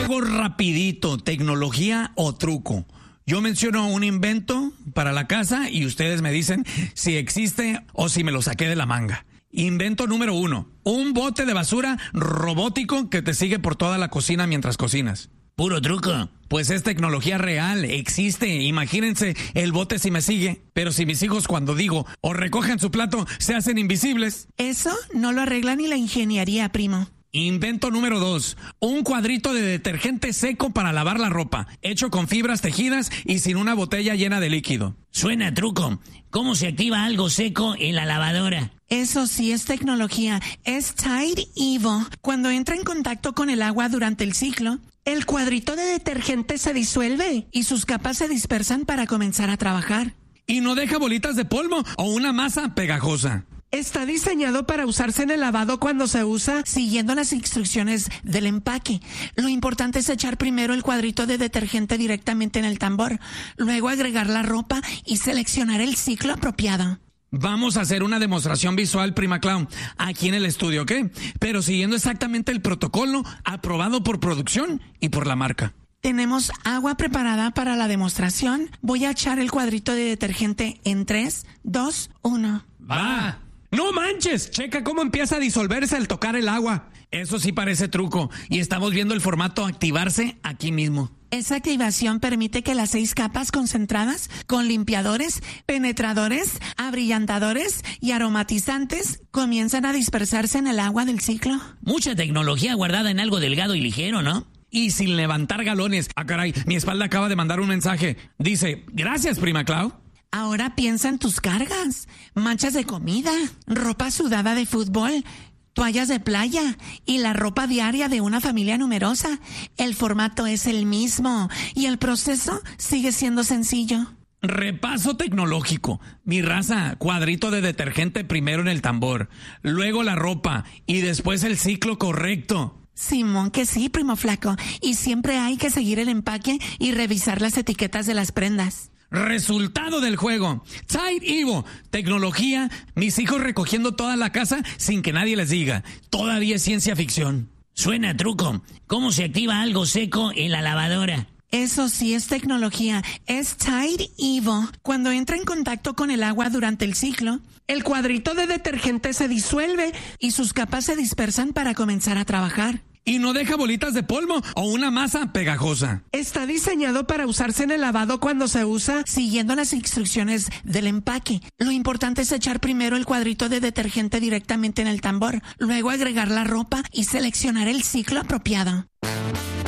Algo rapidito, tecnología o truco. Yo menciono un invento para la casa y ustedes me dicen si existe o si me lo saqué de la manga. Invento número 1. Un bote de basura robótico que te sigue por toda la cocina mientras cocinas. Puro truco. Pues es tecnología real, existe. Imagínense el bote si me sigue. Pero si mis hijos cuando digo o recogen su plato se hacen invisibles. Eso no lo arregla ni la ingeniería, primo. Invento número 2. Un cuadrito de detergente seco para lavar la ropa, hecho con fibras tejidas y sin una botella llena de líquido. Suena a truco. ¿Cómo se activa algo seco en la lavadora? Eso sí es tecnología. Es Tide Evo. Cuando entra en contacto con el agua durante el ciclo, el cuadrito de detergente se disuelve y sus capas se dispersan para comenzar a trabajar. Y no deja bolitas de polvo o una masa pegajosa. Está diseñado para usarse en el lavado cuando se usa siguiendo las instrucciones del empaque. Lo importante es echar primero el cuadrito de detergente directamente en el tambor, luego agregar la ropa y seleccionar el ciclo apropiado. Vamos a hacer una demostración visual, prima Clau, aquí en el estudio, ¿ok? Pero siguiendo exactamente el protocolo aprobado por producción y por la marca. Tenemos agua preparada para la demostración. Voy a echar el cuadrito de detergente en 3, 2, 1. ¡Va! ¡No manches! Checa cómo empieza a disolverse al tocar el agua. Eso sí parece truco. Y estamos viendo el formato activarse aquí mismo. Esa activación permite que las 6 capas concentradas con limpiadores, penetradores, abrillantadores y aromatizantes comiencen a dispersarse en el agua del ciclo. Mucha tecnología guardada en algo delgado y ligero, ¿no? Y sin levantar galones. Ah, caray, mi espalda acaba de mandar un mensaje. Dice, gracias, prima Clau. Ahora piensa en tus cargas, manchas de comida, ropa sudada de fútbol, toallas de playa y la ropa diaria de una familia numerosa. El formato es el mismo y el proceso sigue siendo sencillo. Repaso tecnológico. Mi raza, cuadrito de detergente primero en el tambor, luego la ropa y después el ciclo correcto. Simón, que sí, primo flaco. Y siempre hay que seguir el empaque y revisar las etiquetas de las prendas. Resultado del juego. Tide Evo. Tecnología. Mis hijos recogiendo toda la casa sin que nadie les diga. Todavía es ciencia ficción. Suena a truco. ¿Cómo se activa algo seco en la lavadora? Eso sí es tecnología. Es Tide Evo. Cuando entra en contacto con el agua durante el ciclo, el cuadrito de detergente se disuelve y sus capas se dispersan para comenzar a trabajar. Y no deja bolitas de polvo o una masa pegajosa. Está diseñado para usarse en el lavado cuando se usa siguiendo las instrucciones del empaque. Lo importante es echar primero el cuadrito de detergente directamente en el tambor, luego agregar la ropa y seleccionar el ciclo apropiado.